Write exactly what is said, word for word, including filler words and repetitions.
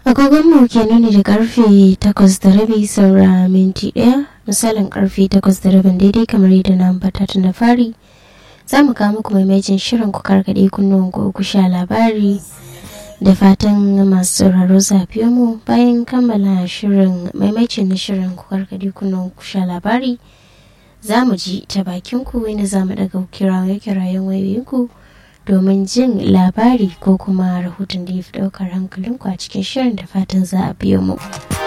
Agogon mu ke nuni da karfe takwas da rabi saura minti ɗaya, misalin karfe takwas da rabin daidai kamar yadda na ambata tun da fari. Za mu kawo muku maimacin shirin ku karkaɗe kunnuwan ku ku sha labari da fatan masu sauraro zafiyo mu bayan kammala shirin maimacin na shirin ku karkaɗe kunnuwan ku sha labari. Za mu ji ta bakin ku inda za mu daga kiraye-kirayen wayoyinku domin jin labari ko kuma rahoton da ya fi ɗaukar hankalinku a cikin shirin da fatan za a biyo mu.